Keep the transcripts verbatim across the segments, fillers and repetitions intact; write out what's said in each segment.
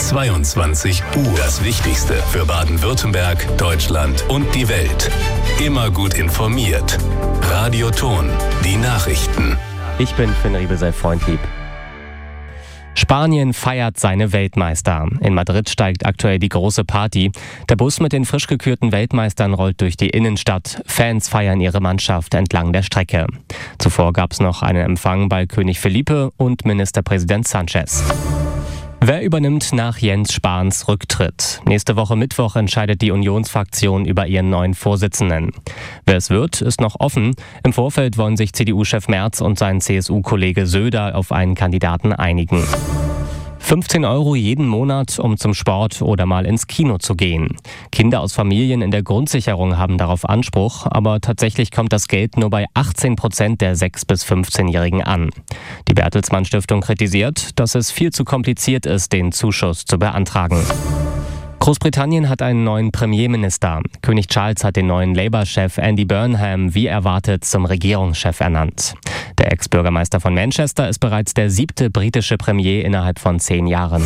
zweiundzwanzig Uhr. Das Wichtigste für Baden-Württemberg, Deutschland und die Welt. Immer gut informiert. Radio Ton, die Nachrichten. Ich bin Finn Riebesell-Freundlieb. Spanien feiert seine Weltmeister. In Madrid steigt aktuell die große Party. Der Bus mit den frisch gekürten Weltmeistern rollt durch die Innenstadt. Fans feiern ihre Mannschaft entlang der Strecke. Zuvor gab es noch einen Empfang bei König Felipe und Ministerpräsident Sanchez. Wer übernimmt nach Jens Spahns Rücktritt? Nächste Woche Mittwoch entscheidet die Unionsfraktion über ihren neuen Vorsitzenden. Wer es wird, ist noch offen. Im Vorfeld wollen sich C D U-Chef Merz und sein C S U-Kollege Söder auf einen Kandidaten einigen. fünfzehn Euro jeden Monat, um zum Sport oder mal ins Kino zu gehen. Kinder aus Familien in der Grundsicherung haben darauf Anspruch, aber tatsächlich kommt das Geld nur bei achtzehn Prozent der sechs- bis fünfzehnjährigen an. Die Bertelsmann Stiftung kritisiert, dass es viel zu kompliziert ist, den Zuschuss zu beantragen. Großbritannien hat einen neuen Premierminister. König Charles hat den neuen Labour-Chef Andy Burnham wie erwartet zum Regierungschef ernannt. Der Ex-Bürgermeister von Manchester ist bereits der siebte britische Premier innerhalb von zehn Jahren.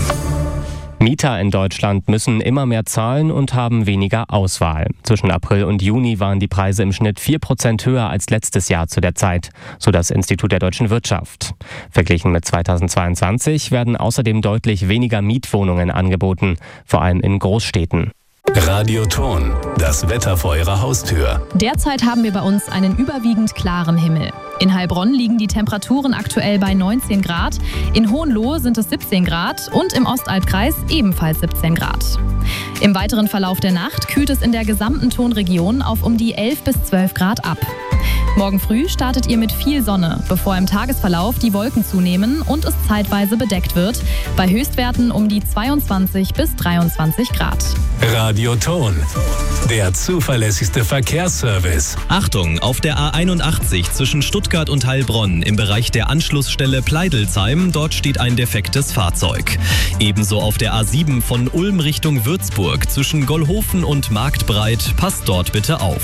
Mieter in Deutschland müssen immer mehr zahlen und haben weniger Auswahl. Zwischen April und Juni waren die Preise im Schnitt vier Prozent höher als letztes Jahr zu der Zeit, so das Institut der deutschen Wirtschaft. Verglichen mit zweitausendzweiundzwanzig werden außerdem deutlich weniger Mietwohnungen angeboten, vor allem in Großstädten. Radio Ton, das Wetter vor Ihrer Haustür. Derzeit haben wir bei uns einen überwiegend klaren Himmel. In Heilbronn liegen die Temperaturen aktuell bei neunzehn Grad, in Hohenlohe sind es siebzehn Grad und im Ostalbkreis ebenfalls siebzehn Grad. Im weiteren Verlauf der Nacht kühlt es in der gesamten Tonregion auf um die elf bis zwölf Grad ab. Morgen früh startet ihr mit viel Sonne, bevor im Tagesverlauf die Wolken zunehmen und es zeitweise bedeckt wird, bei Höchstwerten um die zweiundzwanzig bis dreiundzwanzig Grad. Radio Ton, der zuverlässigste Verkehrsservice. Achtung, auf der A einundachtzig zwischen Stuttgart und Heilbronn im Bereich der Anschlussstelle Pleidelsheim, dort steht ein defektes Fahrzeug. Ebenso auf der A sieben von Ulm Richtung Würzburg zwischen Gollhofen und Marktbreit, passt dort bitte auf.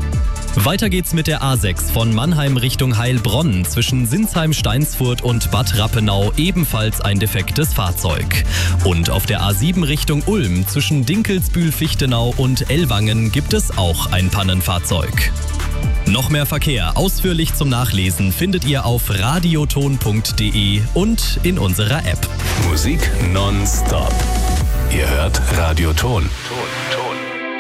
Weiter geht's mit der A sechs von Mannheim Richtung Heilbronn zwischen Sinsheim-Steinsfurt und Bad Rappenau, ebenfalls ein defektes Fahrzeug. Und auf der A sieben Richtung Ulm zwischen Dinkelsbühl-Fichtenau und Ellwangen gibt es auch ein Pannenfahrzeug. Noch mehr Verkehr ausführlich zum Nachlesen findet ihr auf radioton punkt de und in unserer App. Musik nonstop. Ihr hört Radio Ton.